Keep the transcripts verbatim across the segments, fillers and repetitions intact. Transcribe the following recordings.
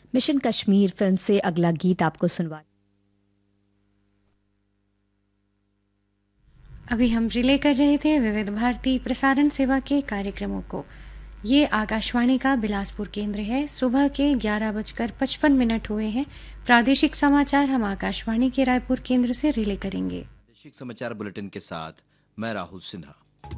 Mission Kashmir film से अगला गीत आपको सुनवा। अभी हम रिले कर रहे थे विविध भारती प्रसारण सेवा के कार्यक्रमों को। ये आकाशवाणी का बिलासपुर केंद्र है। सुबह के ग्यारह बजकर पचपन मिनट हुए हैं। प्रादेशिक समाचार हम आकाशवाणी के रायपुर केंद्र से रिले करेंगे। प्रादेशिक समाचार बुलेटिन के साथ मैं राहुल सिन्हा।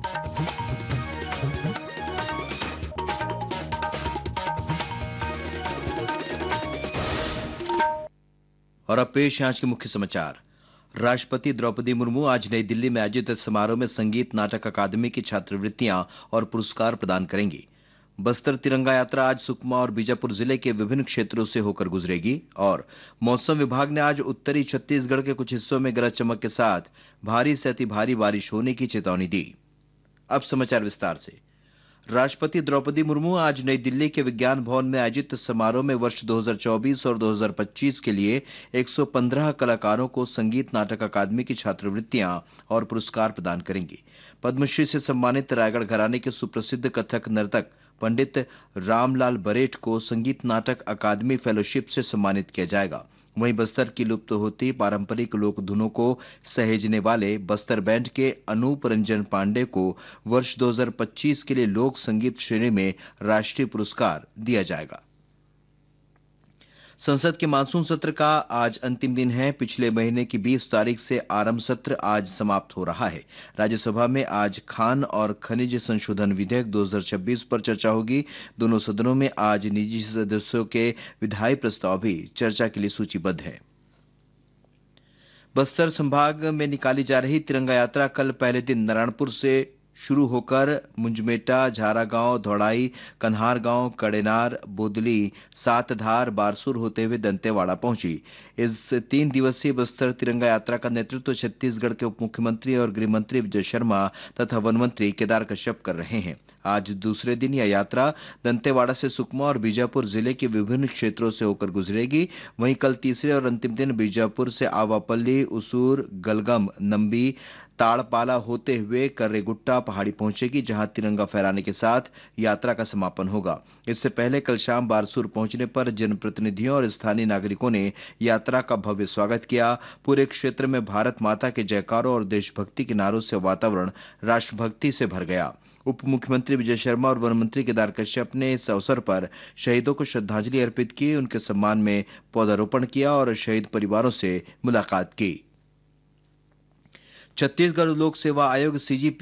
और अब पेश है आज के मुख्य समाचार। राष्ट्रपति द्रौपदी मुर्मू आज नई दिल्ली में आयोजित समारोह में संगीत नाटक अकादमी की छात्रवृत्तियां और पुरस्कार प्रदान करेंगी। बस्तर तिरंगा यात्रा आज सुकमा और बीजापुर जिले के विभिन्न क्षेत्रों से होकर गुजरेगी और मौसम विभाग ने आज उत्तरी छत्तीसगढ़ के कुछ हिस्सों में गरज चमक के साथ भारी से अति भारी बारिश होने की चेतावनी दी। अब समाचार विस्तार से। राष्ट्रपति द्रौपदी मुर्मू आज नई दिल्ली के विज्ञान भवन में आयोजित समारोह में वर्ष दो हज़ार चौबीस और दो हज़ार पच्चीस के लिए एक सौ पंद्रह कलाकारों को संगीत नाटक अकादमी की छात्रवृत्तियां और पुरस्कार प्रदान करेंगी। पद्मश्री से सम्मानित रायगढ़ घराने के सुप्रसिद्ध कथक नर्तक पंडित रामलाल बरेठ को संगीत नाटक अकादमी फेलोशिप से सम्मानित किया जाएगा। वहीं बस्तर की लुप्त होती पारंपरिक लोक धुनों को सहेजने वाले बस्तर बैंड के अनूप रंजन पांडे को वर्ष दो हज़ार पच्चीस के लिए लोक संगीत श्रेणी में राष्ट्रीय पुरस्कार दिया जाएगा। संसद के मानसून सत्र का आज अंतिम दिन है। पिछले महीने की बीस तारीख से आरंभ सत्र आज समाप्त हो रहा है। राज्यसभा में आज खान और खनिज संशोधन विधेयक दो हज़ार छब्बीस पर चर्चा होगी। दोनों सदनों में आज निजी सदस्यों के विधायी प्रस्ताव भी चर्चा के लिए सूचीबद्ध है। बस्तर संभाग में निकाली जा रही तिरंगा यात्रा कल पहले दिन नारायणपुर से शुरू होकर मुंजमेटा, झारागांव, धौड़ाई, कन्हार गांव, कड़ेनार, बोदली, सातधार, बारसूर होते हुए दंतेवाड़ा पहुंची। इस तीन दिवसीय बस्तर तिरंगा यात्रा का नेतृत्व छत्तीसगढ़ के उप मुख्यमंत्री और गृह मंत्री विजय शर्मा तथा वन मंत्री केदार कश्यप कर रहे हैं। आज दूसरे दिन यह यात्रा दंतेवाड़ा से सुकमा और बीजापुर जिले के विभिन्न क्षेत्रों से होकर गुजरेगी। वहीं कल तीसरे और अंतिम दिन बीजापुर से आवापल्ली, उसूर, गलगम, नंबी, ताड़पाला होते हुए कर्रेगुट्टा पहाड़ी पहुंचेगी, जहां तिरंगा फहराने के साथ यात्रा का समापन होगा। इससे पहले कल शाम बारसूर पहुंचने पर जनप्रतिनिधियों और स्थानीय नागरिकों ने यात्रा का भव्य स्वागत किया। पूरे क्षेत्र में भारत माता के जयकारों और देशभक्ति के नारों से वातावरण राष्ट्रभक्ति से भर गया। उप मुख्यमंत्री विजय शर्मा और वन मंत्री केदार कश्यप ने इस अवसर पर शहीदों को श्रद्धांजलि अर्पित की, उनके सम्मान में पौधारोपण किया और शहीद परिवारों से मुलाकात की। छत्तीसगढ़ लोक सेवा आयोग सीजी